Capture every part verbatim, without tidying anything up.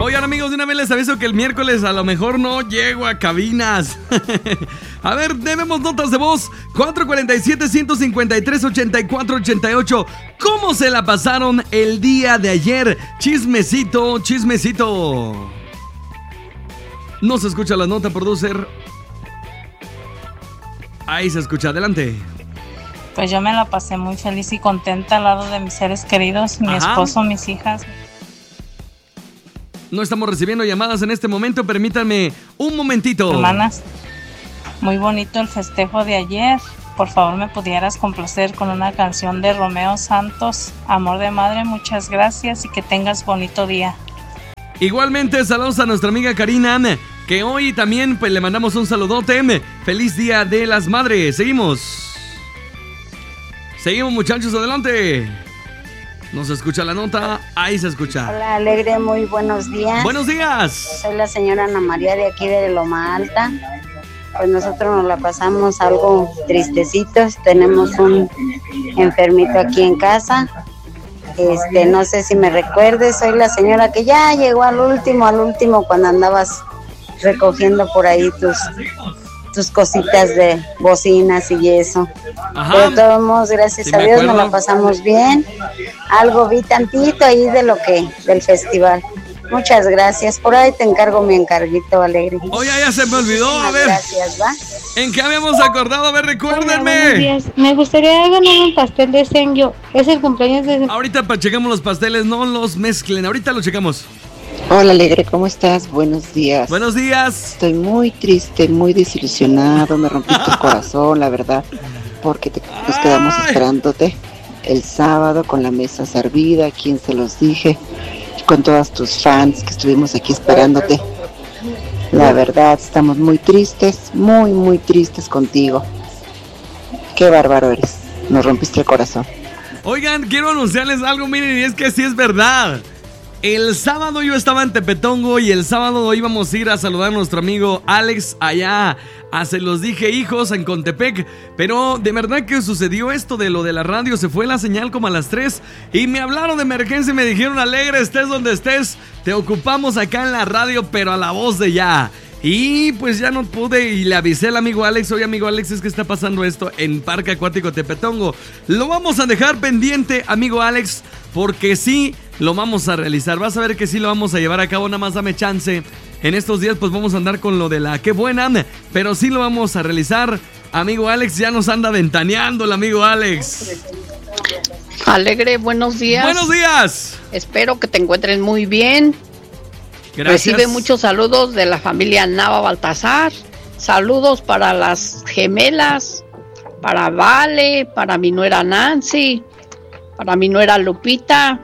Oigan, amigos, de una vez les aviso que el miércoles a lo mejor no llego a cabinas. A ver, debemos notas de voz. cuatro cuatro siete, uno cinco tres, ocho cuatro ocho ocho. ¿Cómo se la pasaron el día de ayer? Chismecito, chismecito. No se escucha la nota, producer. Ahí se escucha, adelante. Pues yo me la pasé muy feliz y contenta al lado de mis seres queridos, mi Ajá. esposo, mis hijas. No estamos recibiendo llamadas en este momento, permítanme un momentito. Hermanas, muy bonito el festejo de ayer. Por favor, me pudieras complacer con una canción de Romeo Santos, Amor de Madre. Muchas gracias y que tengas bonito día. Igualmente, saludos a nuestra amiga Karina, que hoy también pues, le mandamos un saludote. Feliz Día de las Madres. Seguimos. Seguimos, muchachos, adelante. No se escucha la nota, ahí se escucha. Hola, Alegre, muy buenos días. Buenos días. Soy la señora Ana María de aquí de Loma Alta. Pues nosotros nos la pasamos algo tristecitos. Tenemos un enfermito aquí en casa. Este, no sé si me recuerdes, soy la señora que ya llegó al último, al último cuando andabas recogiendo por ahí tus... tus cositas de bocinas y eso. Ajá. Pero de todos modos, gracias sí, a Dios nos la pasamos bien. Algo vi tantito ahí de lo que, del festival. Muchas gracias. Por ahí te encargo mi encarguito, Alegre. Oye, ya se me olvidó, a ver. Gracias, ¿va? ¿En qué habíamos acordado? A ver, recuérdenme. Hola, buenos días. Me gustaría ganar un pastel de Senyo. Es el cumpleaños de... Ahorita pa, checamos los pasteles, no los mezclen. Ahorita los checamos. Hola, Alegre, ¿cómo estás? Buenos días. Buenos días. Estoy muy triste, muy desilusionado, me rompiste el corazón, la verdad, porque te, nos quedamos esperándote el sábado con la mesa servida, a quien se los dije, con todas tus fans que estuvimos aquí esperándote. La verdad, estamos muy tristes, muy, muy tristes contigo. Qué bárbaro eres, nos rompiste el corazón. Oigan, quiero anunciarles algo, miren, y es que sí es verdad. El sábado yo estaba en Tepetongo y el sábado íbamos a ir a saludar a nuestro amigo Alex allá a Se los dije hijos en Contepec, pero de verdad que sucedió esto de lo de la radio, se fue la señal como a las tres y me hablaron de emergencia y me dijeron: Alegre, estés donde estés, te ocupamos acá en la radio, pero a la voz de ya. Y pues ya no pude y le avisé al amigo Alex: oye, amigo Alex, es que está pasando esto en Parque Acuático Tepetongo. Lo vamos a dejar pendiente, amigo Alex, porque sí lo vamos a realizar. Vas a ver que sí lo vamos a llevar a cabo, nada más dame chance. En estos días pues vamos a andar con lo de la qué buena, pero sí lo vamos a realizar. Amigo Alex, ya nos anda ventaneando el amigo Alex. Alegre, buenos días. Buenos días. Espero que te encuentres muy bien. Gracias. Recibe muchos saludos de la familia Nava Baltasar. Saludos para las gemelas, para Vale, para mi nuera Nancy, para mi nuera Lupita.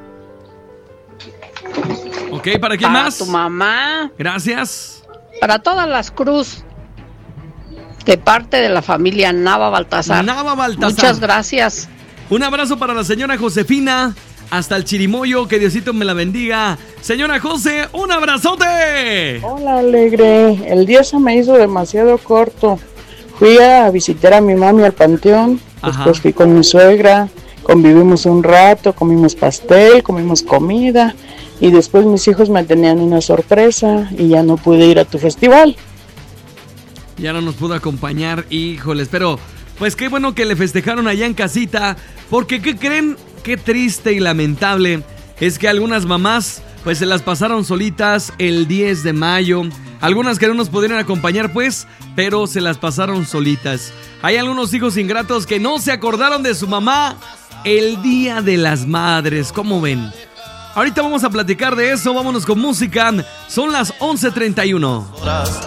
Ok, ¿para quién para más? Para tu mamá. Gracias. Para todas las Cruz, de parte de la familia Nava Baltasar. Nava Baltasar. Muchas gracias. Un abrazo para la señora Josefina, hasta el Chirimoyo, que Diosito me la bendiga. Señora José, un abrazote. Hola, Alegre, el día se me hizo demasiado corto. Fui a visitar a mi mami al panteón. Ajá. Después fui con mi suegra, convivimos un rato, comimos pastel, comimos comida. Y después mis hijos me tenían una sorpresa y ya no pude ir a tu festival. Ya no nos pudo acompañar, híjoles, pero pues qué bueno que le festejaron allá en casita, porque ¿qué creen? Qué triste y lamentable es que algunas mamás pues se las pasaron solitas el diez de mayo. Algunas que no nos pudieron acompañar pues, pero se las pasaron solitas. Hay algunos hijos ingratos que no se acordaron de su mamá el Día de las Madres, ¿cómo ven? Ahorita vamos a platicar de eso, vámonos con música. Son las once treinta y uno.